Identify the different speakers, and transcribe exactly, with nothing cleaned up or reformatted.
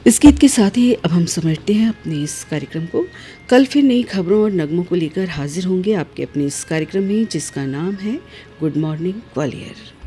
Speaker 1: इस गीत के साथ ही अब हम समेटते हैं अपने इस कार्यक्रम को। कल फिर नई खबरों और नगमों को लेकर हाजिर होंगे आपके अपने इस कार्यक्रम में, जिसका नाम है गुड मॉर्निंग ग्वालियर।